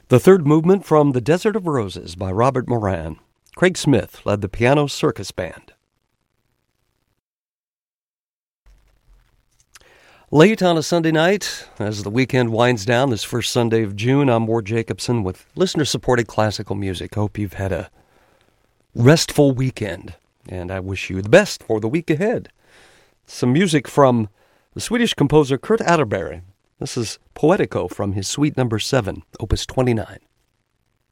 The third movement from The Desert of Roses by Robert Moran. Craig Smith led the Piano Circus Band. Late on a Sunday night, as the weekend winds down this first Sunday of June, I'm Ward Jacobson with listener-supported classical music. Hope you've had a restful weekend, and I wish you the best for the week ahead. Some music from the Swedish composer Kurt Atterbury. This is Poetico from his Suite No. 7, Opus 29.